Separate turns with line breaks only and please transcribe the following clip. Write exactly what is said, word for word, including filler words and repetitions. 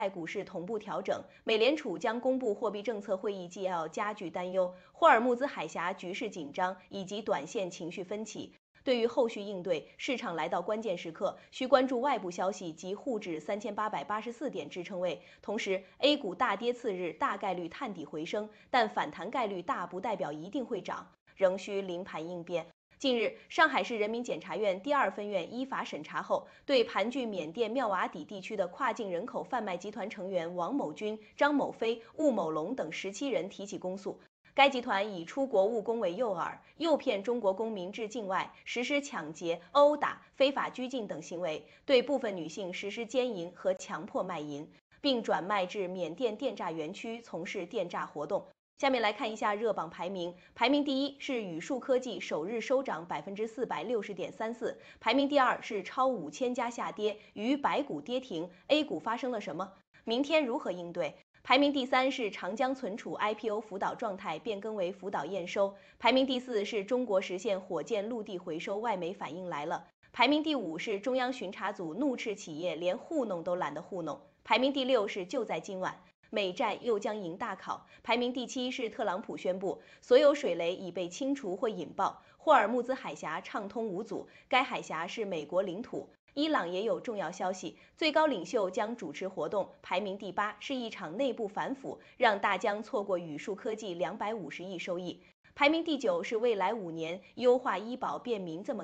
股市同步调整，美联储将公布货币政策会议纪要加剧担忧，霍尔木兹海峡局势紧张以及短线情绪分歧。对于后续应对，市场来到关键时刻，需关注外部消息及沪指三千八百八十四点支撑位。同时 ，A 股大跌次日大概率探底回升，但反弹概率大不代表一定会涨，仍需临盘应变。近日，上海市人民检察院第二分院依法审查后，对盘踞缅甸妙瓦底地区的跨境人口贩卖集团成员王某军、张某飞、务某龙等十七人提起公诉。该集团以出国务工为诱饵，诱骗中国公民至境外，实施抢劫、殴打、非法拘禁等行为，对部分女性实施奸淫和强迫卖淫，并转卖至缅甸电诈园区从事电诈活动。下面来看一下热榜排名，排名第一是宇树科技，首日收涨百分之四百六十点三四，排名第二是超五千家下跌，与百股跌停 ，A 股发生了什么？明天如何应对？排名第三是长江存储 I P O 辅导状态变更为辅导验收，排名第四是中国实现火箭陆地回收，外媒反应来了。排名第五是中央巡查组怒斥企业连糊弄都懒得糊弄，排名第六是就在今晚。美债又将迎大考，排名第七是特朗普宣布所有水雷已被清除或引爆，霍尔木兹海峡畅通无阻，该海峡是美国领土。伊朗也有重要消息，最高领袖将主持活动，排名第八是一场内部反腐，让大疆错过宇树科技两百五十亿收益。排名第九是未来五年优化医保便民这么